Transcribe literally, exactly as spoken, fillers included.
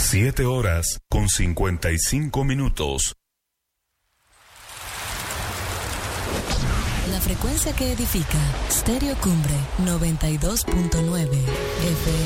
Siete horas con cincuenta y cinco minutos. La frecuencia que edifica, Stereo Cumbre noventa y dos punto nueve F M.